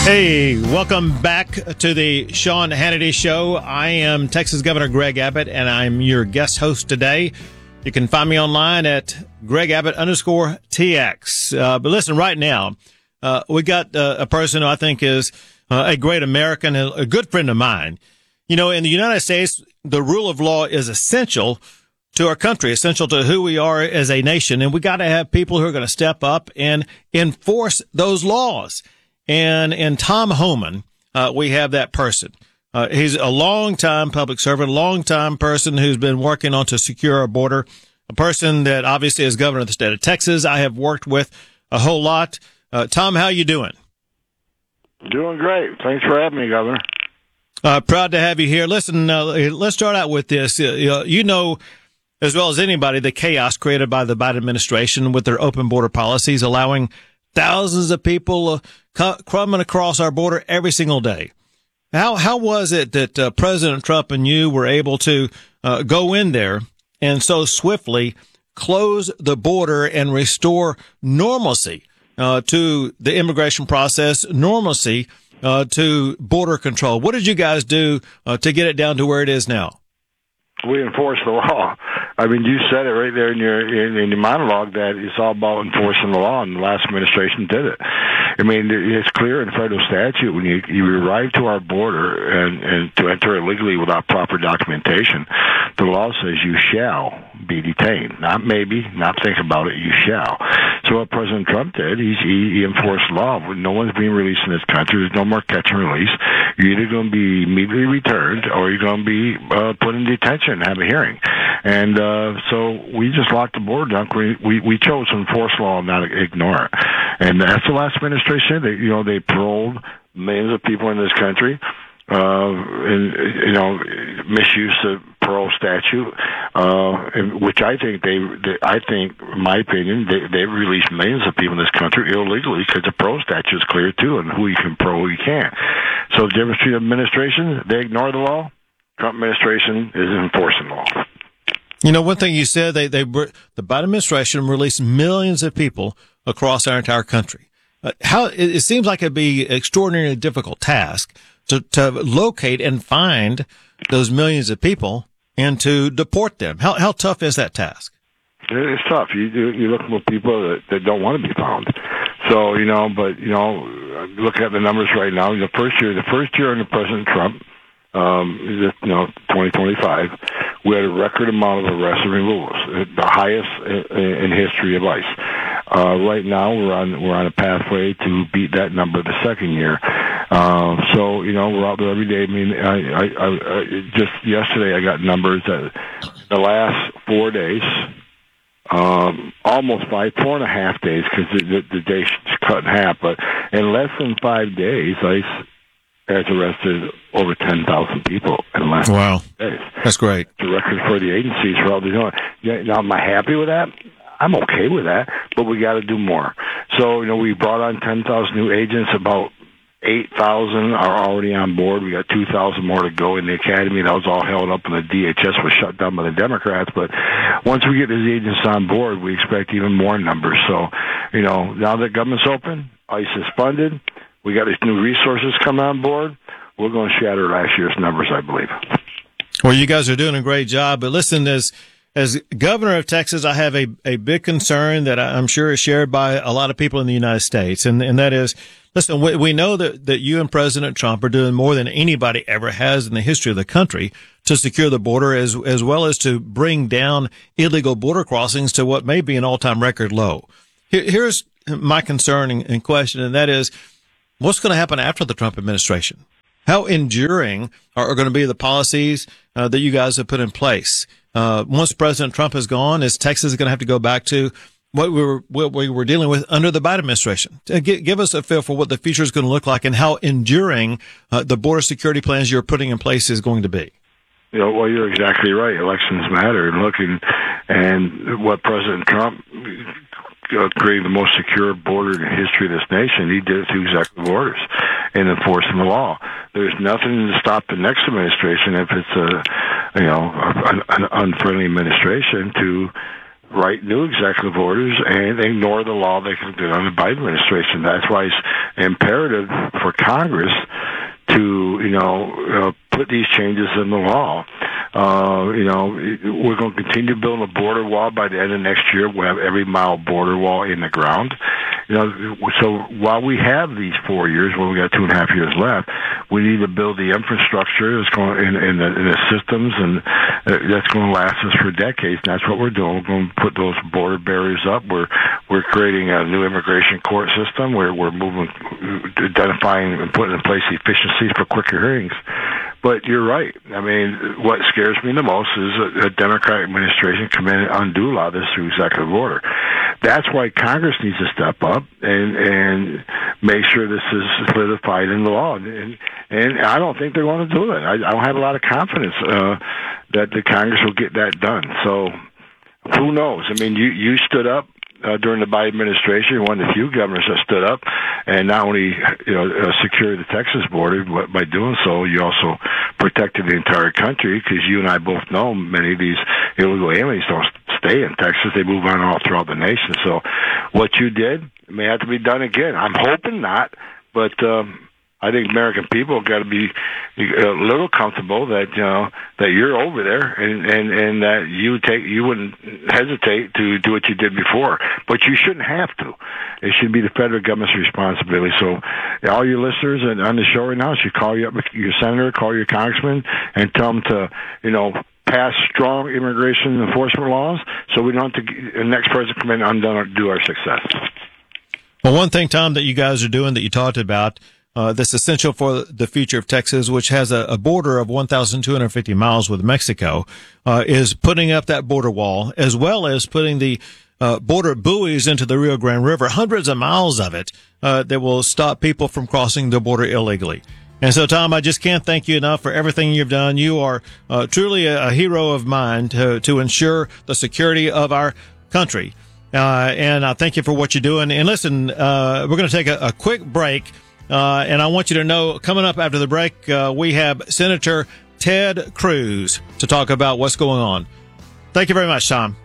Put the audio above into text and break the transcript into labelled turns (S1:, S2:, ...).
S1: Hey, welcome back to the Sean Hannity Show. I am Texas Governor Greg Abbott, and I'm your guest host today. You can find me online at GregAbbott_TX. But listen, right now, we got a person who I think is a great American, a good friend of mine. You know, in the United States, the rule of law is essential to our country, essential to who we are as a nation. And we got to have people who are going to step up and enforce those laws. And in Tom Homan, we have that person. He's a long-time public servant, a long-time person who's been working on to secure our border, a person that obviously is governor of the state of Texas. I have worked with a whole lot. Tom, how you doing?
S2: Doing great. Thanks for having me, Governor.
S1: Proud to have you here. Listen, let's start out with this. You know as well as anybody the chaos created by the Biden administration with their open border policies, allowing thousands of people crumbing across our border every single day. How was it that President Trump and you were able to go in there and so swiftly close the border and restore normalcy to the immigration process, normalcy to border control? What did you guys do to get it down to where it is now?
S2: We enforce the law. I mean, you said it right there in your monologue that it's all about enforcing the law, and the last administration did it. I mean, it's clear in federal statute when you arrive to our border and to enter illegally without proper documentation, the law says you shall be detained. Not maybe, not think about it, you shall. So what President Trump did, he enforced the law. No one's being released in this country. There's no more catch and release. You're either going to be immediately returned or you're going to be put in detention and have a hearing. And so we just locked the border down. We chose to enforce law and not ignore it. And that's the last administration. They paroled millions of people in this country. And misuse of parole statute, which I think in my opinion, they released millions of people in this country illegally because the parole statute is clear too, and who you can parole, who you can't. So the difference between administrations, they ignore the law. Trump administration is enforcing the law.
S1: You know, one thing you said, the Biden administration released millions of people across our entire country. It seems like it'd be an extraordinarily difficult task to locate and find those millions of people and to deport them. How tough is that task?
S2: It's tough. You're looking for people that don't want to be found. So, look at the numbers right now. The first year under President Trump, 2025, we had a record amount of arrests and removals, the highest in history of ICE. Right now, we're on a pathway to beat that number the second year. So we're out there every day. I mean, I just yesterday I got numbers that the last 4 days, almost 4.5 days, because the day's cut in half. But in less than 5 days, ICE has arrested over 10,000 people in the last 5 days.
S1: That's great.
S2: It's a record for the agencies for all they're doing. Now, am I happy with that? I'm okay with that, but we got to do more. So, we brought on 10,000 new agents. About 8,000 are already on board. We got 2,000 more to go in the academy. That was all held up, and the DHS was shut down by the Democrats. But once we get these agents on board, we expect even more numbers. So, now that government's open, ICE is funded. We got these new resources coming on board. We're going to shatter last year's numbers, I believe.
S1: Well, you guys are doing a great job. But listen, as governor of Texas, I have a big concern that I'm sure is shared by a lot of people in the United States. And that is, listen, we know that you and President Trump are doing more than anybody ever has in the history of the country to secure the border as well as to bring down illegal border crossings to what may be an all-time record low. Here's my concern and question, and that is, what's going to happen after the Trump administration? How enduring are going to be the policies that you guys have put in place? Once President Trump is gone, is Texas going to have to go back to what we were dealing with under the Biden administration? Give us a feel for what the future is going to look like and how enduring the border security plans you're putting in place is going to be.
S2: Well, you're exactly right. Elections matter, and what President Trump created the most secure border in the history of this nation. He did it through executive orders and enforcing the law. There's nothing to stop the next administration if it's an unfriendly administration to write new executive orders and ignore the law they did on the Biden administration. That's why it's imperative for Congress to, put these changes in the law. We're going to continue building a border wall. By the end of next year, we'll have every mile border wall in the ground. So while we have these 4 years, well, we got 2.5 years left, we need to build the infrastructure that's going in the systems, and that's going to last us for decades. And that's what we're doing. We're going to put those border barriers up. We're creating a new immigration court system where we're identifying and putting in place efficiencies for quicker hearings. But you're right. I mean, what scares me the most is a Democratic administration come in and undo a lot of this through executive order. That's why Congress needs to step up and make sure this is solidified in the law. And I don't think they're going to do it. I don't have a lot of confidence that the Congress will get that done. So who knows? I mean, you stood up during the Biden administration. You're one of the few governors that stood up and not only secured the Texas border, but by doing so, you also protected the entire country, because you and I both know many of these illegal aliens don't stay in Texas. They move on all throughout the nation. So what you did may have to be done again. I'm hoping not, but I think American people got to be a little comfortable that that you're over there and that you wouldn't hesitate to do what you did before, but you shouldn't have to. It should be the federal government's responsibility. So all your listeners and on the show right now should call you up, your senator, call your congressman, and tell them to pass strong immigration enforcement laws so we don't have to the next president come in and undo our success.
S1: Well, one thing, Tom, that you guys are doing that you talked about, that's essential for the future of Texas, which has a border of 1,250 miles with Mexico, is putting up that border wall, as well as putting the border buoys into the Rio Grande River, hundreds of miles of it, that will stop people from crossing the border illegally. And so, Tom, I just can't thank you enough for everything you've done. You are truly a hero of mine to ensure the security of our country. And I thank you for what you're doing. And listen, we're going to take a quick break. And I want you to know, coming up after the break, we have Senator Ted Cruz to talk about what's going on. Thank you very much, Tom.